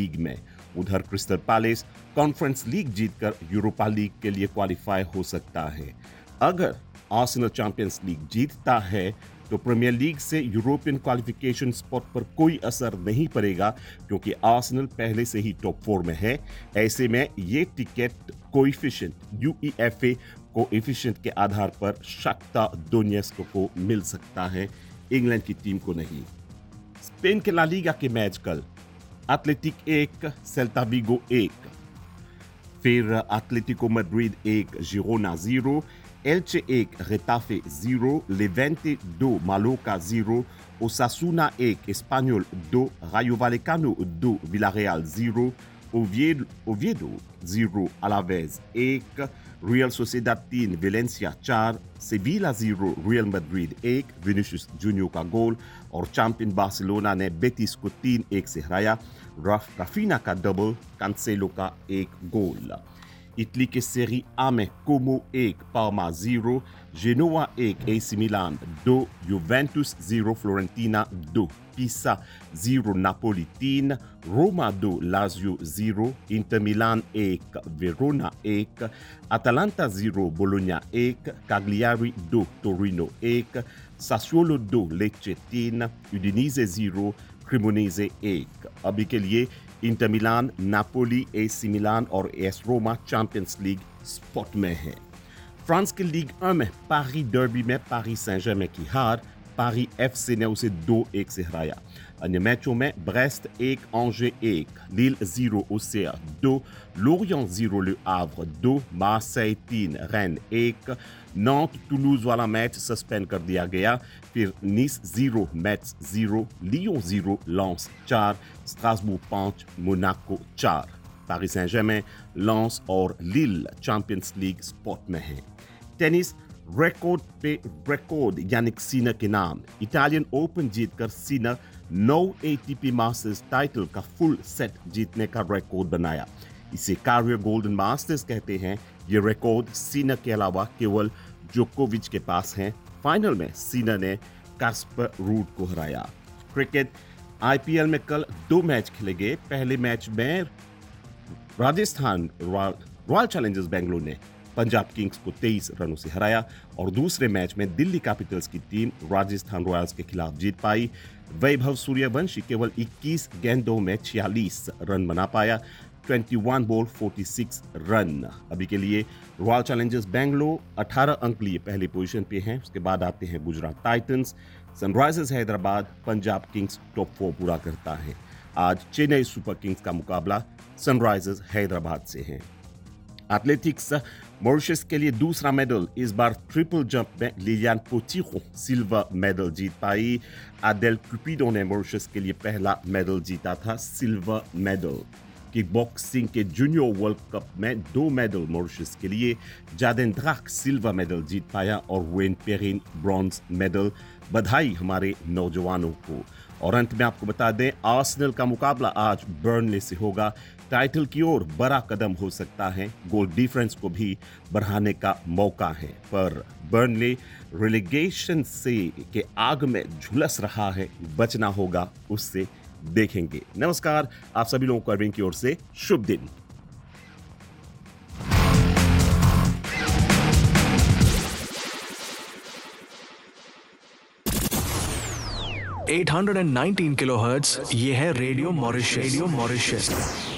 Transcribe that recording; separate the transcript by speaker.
Speaker 1: League में। उधर crystal palace conference league जीतकर यूरोपा लीग के लिए क्वालिफाई हो सकता है। अगर आर्सेनल चैंपियंस लीग जीतता है तो प्रीमियर लीग से यूरोपियन क्वालिफिकेशन स्पॉट पर कोई असर नहीं पड़ेगा, क्योंकि आर्सेनल पहले से ही टॉप 4 में है। ऐसे में ये टिकट कोएफिशिएंट यूईएफए कोएफिशिएंट के आधार पर शाख्तार दोनेत्स्क को मिल सकता है, इंग्लैंड की टीम को नहीं। स्पेन के ला लीगा के मैच कल एथलेटिक 1 सेल्टा विगो 1, फिर Atletico Madrid 1 Girona 0, Elche 1 Getafe 0, Levante 2 Mallorca 0, Osasuna 1 Espanyol 2, Rayo Vallecano 2 Villarreal 0, Oviedo 0 Alaves 1, Real Sociedad 3 Valencia 4, Sevilla 0 Real Madrid 1, Vinicius Junior का गोल और चैंपियन बार्सिलोना ने Betis को 3-1 से हराया। राफिना का डबल, कैंसेलो का 1 गोल। इटली के सेरी आ में कोमो 1 पार्मा 0, जेनोआ 1 एसी मिलान 2, यूवेंटुस 0 फ्लोरेंटीना 2, पिसा 0 Napoli 3, Roma 2 Lazio 0, Inter Milan 1 Verona 1, अटालांटा 0 Bologna 1, काग्लियारी 2 Torino 1, Sassuolo 2 लेचे 3, उडिनीजे 0 क्रिमोनेजे 1। अभी के लिए Inter Milan, Napoli, AC Milan और S Roma champions league spot में है। फ्रांस के लीग 1 में पारी डर्बी में पारी सेंट जर्मेन की हार, पारी एफसी ने उसे 2-1 से हराया। अन्य मैचों में ब्रेस्ट 1 एंजे 1, लील 0 ओसेर 2, लोरियन 0 ले हावरे 2, मार्सेille 3 रेन 1, नॉट टूलूज वाला मैच सस्पेंड कर दिया गया। फिर नीस 0 मैट्स 0, लियोन 0 लॉन्स 4, स्ट्रासबूर 5 मोनाको 4। पारी सेंट जर्मेन, लॉन्स और लील चैंपियंस लीग स्पॉट में है। टेनिस रिकॉर्ड पे रिकॉर्ड यानिक सिनर के नाम, इटालियन ओपन जीतकर सिनर 9 एटीपी मास्टर्स टाइटल का फुल सेट जीतने का रिकॉर्ड बनाया। इसे कैरियर गोल्डन मास्टर्स कहते हैं। ये रिकॉर्ड सिनर के अलावा केवल जोकोविच के पास है। फाइनल में सिनर ने कास्पर रूड को हराया। क्रिकेट आईपीएल में कल 2 मैच खेले गए। पहले मैच में राजस्थान रॉयल चैलेंजर्स बेंगलुरु ने पंजाब किंग्स को 23 रनों से हराया और दूसरे मैच में दिल्ली कैपिटल्स की टीम राजस्थान रॉयल्स के खिलाफ जीत पाई। वैभव सूर्यवंशी केवल 21 गेंदों में 46 रन बना पाया, 21 बॉल 46 रन। अभी के लिए रॉयल चैलेंजर्स बेंगलुरु 18 अंक लिए पहली पोजीशन पे हैं। उसके बाद आते हैं Gujarat Titans, Sunrisers Hyderabad, Punjab Kings top 4 पूरा करता है। आज चेन्नई सुपर किंग्स का मुकाबला सनराइजर्स हैदराबाद से है। एथलेटिक्स मॉरिशस के लिए दूसरा मेडल, इस बार ट्रिपल जंप में लिलियान पोटिरो सिल्वर मेडल जीत पाई। आदेल क्यूपिडो ने मॉरिशस के लिए पहला मेडल जीता था, सिल्वर मेडल। किक बॉक्सिंग के जूनियर वर्ल्ड कप में 2 मेडल मॉरिशस के लिए, जादेन ड्राक सिल्वर मेडल जीत पाया और वेन पेरिन ब्रॉन्ज मेडल। बधाई हमारे नौजवानों को। और अंत में आपको बता दें, आर्सेनल का मुकाबला आज बर्नले से होगा। टाइटल की ओर बड़ा कदम हो सकता है, गोल डिफरेंस को भी बढ़ाने का मौका है, पर बर्नले रिलेगेशन से के आग में झुलस रहा है, बचना होगा उससे, देखेंगे। नमस्कार, आप सभी लोगों को अरविंद की ओर से शुभ दिन।
Speaker 2: $819 किलोहर्ट्ज, ये है रेडियो मॉरिशस।